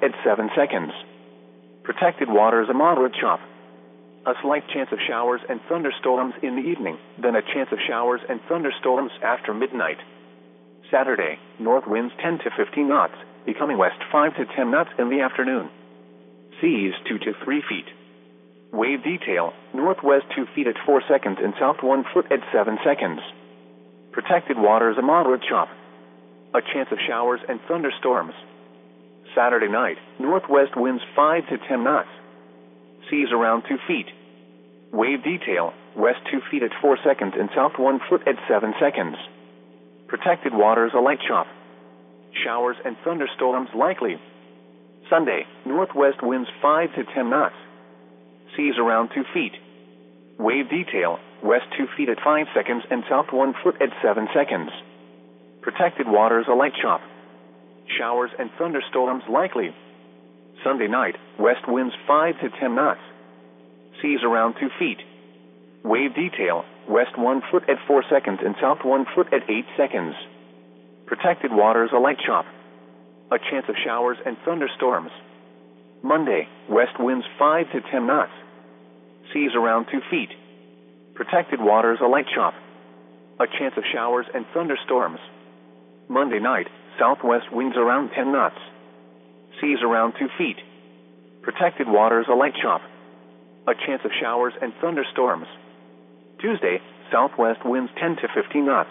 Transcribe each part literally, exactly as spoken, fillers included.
at seven seconds. Protected waters a moderate chop. A slight chance of showers and thunderstorms in the evening, then a chance of showers and thunderstorms after midnight. Saturday, north winds ten to fifteen knots, becoming west five to ten knots in the afternoon. Seas two to three feet. Wave detail, northwest two feet at four seconds and south one foot at seven seconds. Protected waters a moderate chop. A chance of showers and thunderstorms. Saturday night, northwest winds five to ten knots. Seas around two feet. Wave detail, west two feet at four seconds and south one foot at seven seconds. Protected waters a light chop. Showers and thunderstorms likely. Sunday, northwest winds five to ten knots. Seas around two feet. Wave detail, west two feet at five seconds and south one foot at seven seconds. Protected waters a light chop. Showers and thunderstorms likely. Sunday night, west winds five to ten knots. Seas around two feet. Wave detail, west one foot at four seconds and south one foot at eight seconds. Protected waters a light chop. A chance of showers and thunderstorms. Monday, west winds five to ten knots. Seas around two feet. Protected waters a light chop. A chance of showers and thunderstorms. Monday night, southwest winds around ten knots. Seas around two feet. Protected waters a light chop. A chance of showers and thunderstorms. Tuesday, southwest winds ten to fifteen knots.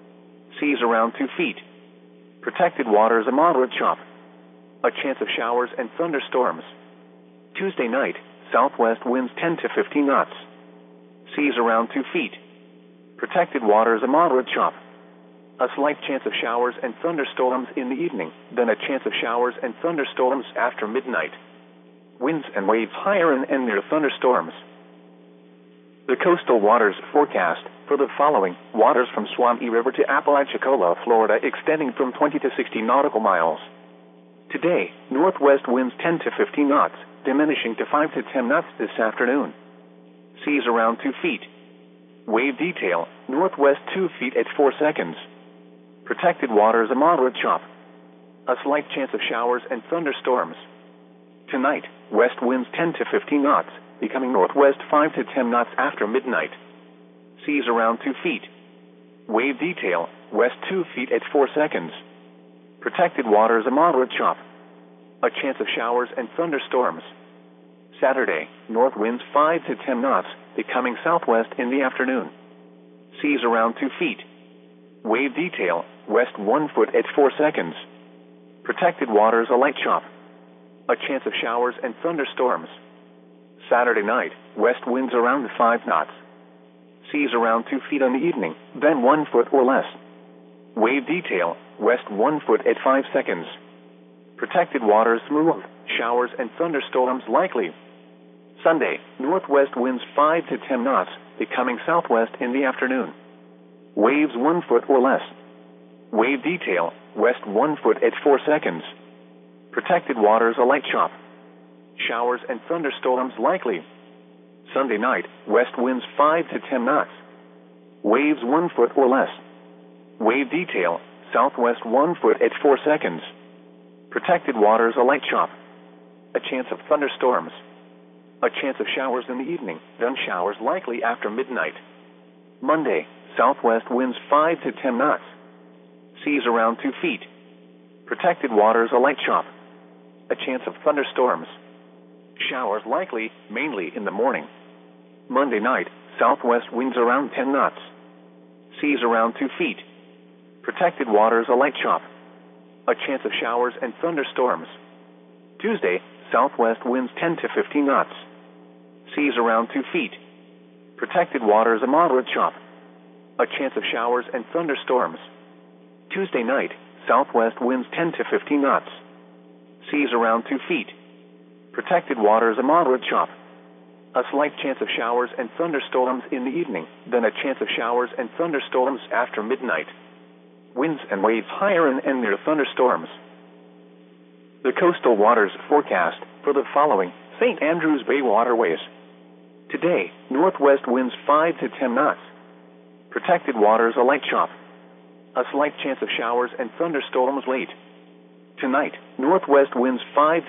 Seas around two feet. Protected waters a moderate chop. A chance of showers and thunderstorms. Tuesday night, southwest winds ten to fifteen knots. Seas around two feet. Protected waters a moderate chop. A slight chance of showers and thunderstorms in the evening, then a chance of showers and thunderstorms after midnight. Winds and waves higher and, and near thunderstorms. The coastal waters forecast for the following: waters from Suwannee River to Apalachicola, Florida, extending from twenty to sixty nautical miles. Today, northwest winds ten to fifteen knots, diminishing to five to ten knots this afternoon. Seas around two feet. Wave detail, northwest two feet at four seconds. Protected waters a moderate chop. A slight chance of showers and thunderstorms. Tonight, west winds ten to fifteen knots, becoming northwest five to ten knots after midnight. Seas around two feet. Wave detail, west two feet at four seconds. Protected waters a moderate chop. A chance of showers and thunderstorms. Saturday, north winds five to ten knots, becoming southwest in the afternoon. Seas around two feet. Wave detail, west one foot at four seconds. Protected waters a light chop. A chance of showers and thunderstorms. Saturday night, west winds around five knots. Seas around two feet in the evening, then one foot or less. Wave detail, west one foot at five seconds. Protected waters smooth, showers and thunderstorms likely. Sunday, northwest winds five to ten knots, becoming southwest in the afternoon. Waves one foot or less. Wave detail, west one foot at four seconds. Protected waters a light chop. Showers and thunderstorms likely. Sunday night, west winds five to ten knots. Waves one foot or less. Wave detail, southwest one foot at four seconds. Protected waters a light chop. A chance of thunderstorms. A chance of showers in the evening, then showers likely after midnight. Monday, southwest winds five to ten knots. Seas around two feet. Protected waters a light chop. A chance of thunderstorms. Showers likely, mainly in the morning. Monday night, southwest winds around ten knots. Seas around two feet. Protected waters a light chop. A chance of showers and thunderstorms. Tuesday, southwest winds ten to fifteen knots. Seas around two feet. Protected waters a moderate chop. A chance of showers and thunderstorms. Tuesday night, southwest winds ten to fifteen knots. Seas around two feet. Protected waters a moderate chop. A slight chance of showers and thunderstorms in the evening, then a chance of showers and thunderstorms after midnight. Winds and waves higher and, and near thunderstorms. The coastal waters forecast for the following: Saint Andrews Bay waterways. Today, northwest winds five to ten knots. Protected waters a light chop. A slight chance of showers and thunderstorms late. Tonight, northwest winds five